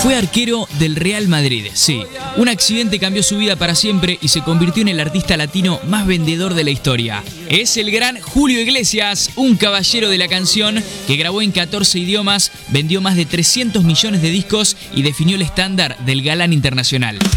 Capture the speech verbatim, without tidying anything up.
Fue arquero del Real Madrid, sí. Un accidente cambió su vida para siempre y se convirtió en el artista latino más vendedor de la historia. Es el gran Julio Iglesias, un caballero de la canción que grabó en catorce idiomas, vendió más de trescientos millones de discos y definió el estándar del galán internacional.